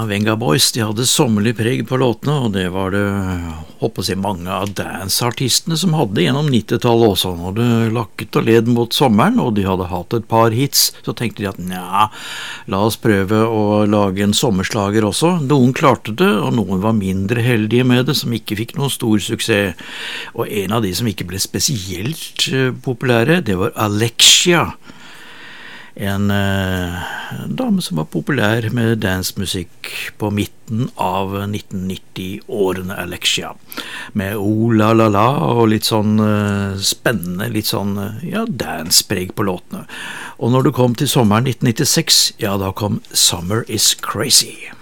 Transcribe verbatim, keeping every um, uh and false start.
Ja, Venga Boys, de hadde sommerlig preg på låtene, og det var det, håper jeg, mange av dance-artistene som hadde gjennom nittitallet også. Når det lakket og led mot sommeren, og de hadde hatt et par hits, så tenkte de at nja, la oss prøve å lage en sommerslager også. Noen klarte det, og noen var mindre heldige med det, som ikke fikk noen stor suksess. Og en av de som ikke ble spesielt populære, det var Alexia. En eh, dame som var populær med dancemusikk på midten av nitten nitti-årene, Alexia, med oh la la la og litt sånn eh, spennende, litt sånn ja, dancepreg på låtene. Og når det kom til sommeren nitten nittiseks, ja, da kom Summer is Crazy.